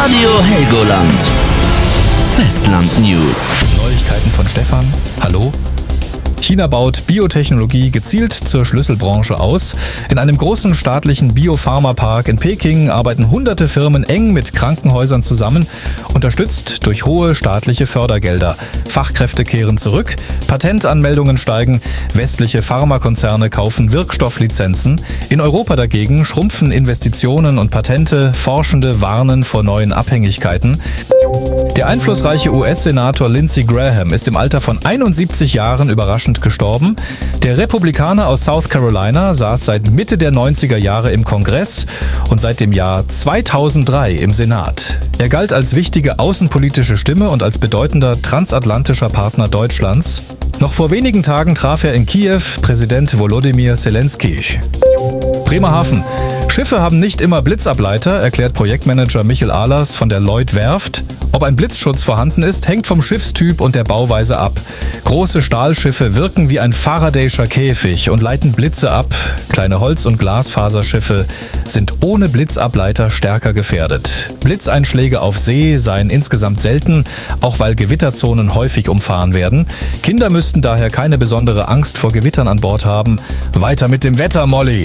Radio Helgoland. Festland News. Neuigkeiten von Stefan. Hallo. China baut Biotechnologie gezielt zur Schlüsselbranche aus. In einem großen staatlichen Biopharmapark in Peking arbeiten hunderte Firmen eng mit Krankenhäusern zusammen, unterstützt durch hohe staatliche Fördergelder. Fachkräfte kehren zurück, Patentanmeldungen steigen, westliche Pharmakonzerne kaufen Wirkstofflizenzen. In Europa dagegen schrumpfen Investitionen und Patente, Forschende warnen vor neuen Abhängigkeiten. Der einflussreiche US-Senator Lindsey Graham ist im Alter von 71 Jahren überraschend gestorben. Der Republikaner aus South Carolina saß seit Mitte der 90er Jahre im Kongress und seit dem Jahr 2003 im Senat. Er galt als wichtige außenpolitische Stimme und als bedeutender transatlantischer Partner Deutschlands. Noch vor wenigen Tagen traf er in Kiew Präsident Volodymyr Zelensky. Bremerhaven. Schiffe haben nicht immer Blitzableiter, erklärt Projektmanager Michael Ahlers von der Lloyd Werft. Ob ein Blitzschutz vorhanden ist, hängt vom Schiffstyp und der Bauweise ab. Große Stahlschiffe wirken wie ein Faradayscher Käfig und leiten Blitze ab. Kleine Holz- und Glasfaserschiffe sind ohne Blitzableiter stärker gefährdet. Blitzeinschläge auf See seien insgesamt selten, auch weil Gewitterzonen häufig umfahren werden. Kinder müssten daher keine besondere Angst vor Gewittern an Bord haben. Weiter mit dem Wetter, Molly.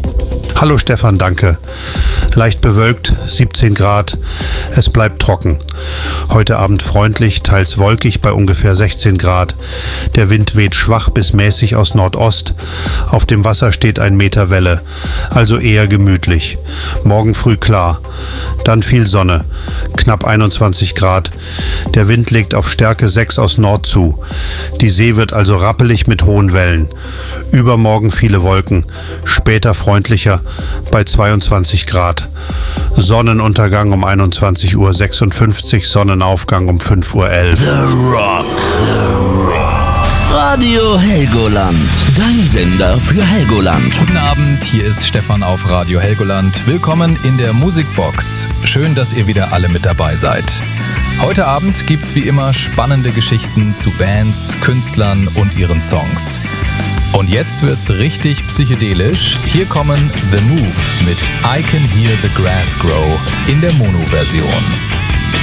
Hallo Stefan, danke. Leicht bewölkt, 17 Grad. Es bleibt trocken. Heute Abend freundlich, teils wolkig bei ungefähr 16 Grad. Der Wind weht schwach bis mäßig aus Nordost. Auf dem Wasser steht 1 Meter Welle, also eher gemütlich. Morgen früh klar. Dann viel Sonne, knapp 21 Grad. Der Wind legt auf Stärke 6 aus Nord zu. Die See wird also rappelig mit hohen Wellen. Übermorgen viele Wolken, später freundlicher bei 22 Grad. Sonnenuntergang um 21:56 Uhr, Sonnenaufgang um 5:11 Uhr. The Rock. Radio Helgoland. Dein Sender für Helgoland. Guten Abend, hier ist Stefan auf Radio Helgoland. Willkommen in der Musikbox. Schön, dass ihr wieder alle mit dabei seid. Heute Abend gibt's wie immer spannende Geschichten zu Bands, Künstlern und ihren Songs. Und jetzt wird's richtig psychedelisch. Hier kommen The Move mit I Can Hear the Grass Grow in der Mono-Version.